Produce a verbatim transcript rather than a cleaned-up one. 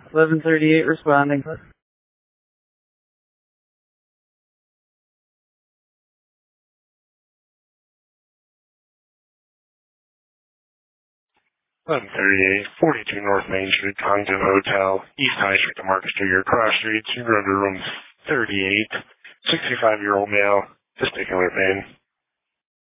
eleven thirty-eight responding. eleven thirty-eight, forty-two North Main Street, Congdon Hotel, East High Street to Market Street, your cross streets. You're under room thirty-eight, sixty-five-year-old male, testicular pain.